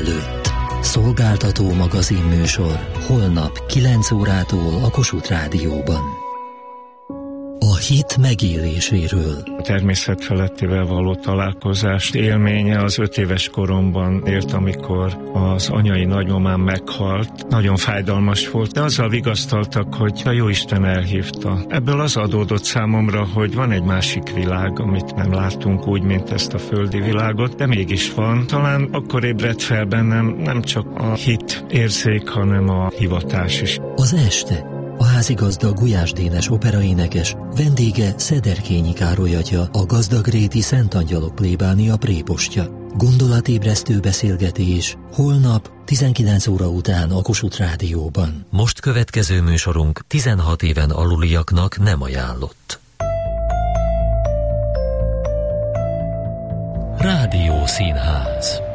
előtt. Szolgáltató magazinműsor holnap 9 órától a Kossuth Rádióban. A hit megéléséről. A természet felettivel való találkozást élménye az 5 éves koromban ért, amikor az anyai nagymamám meghalt. Nagyon fájdalmas volt, de azzal vigasztaltak, hogy a Jóisten elhívta. Ebből az adódott számomra, hogy van egy másik világ, amit nem látunk úgy, mint ezt a földi világot, de mégis van. Talán akkor ébredt fel bennem nem csak a hit érzék, hanem a hivatás is. Az este. A házigazda Gulyás Dénes operaénekes, vendége Szederkényi Károly atya, a Gazdagréti Szent Angyalok plébánia prépostja. Gondolatébresztő beszélgetés holnap 19 óra után a Kossuth Rádióban. Most következő műsorunk 16 éven aluliaknak nem ajánlott. Rádiószínház.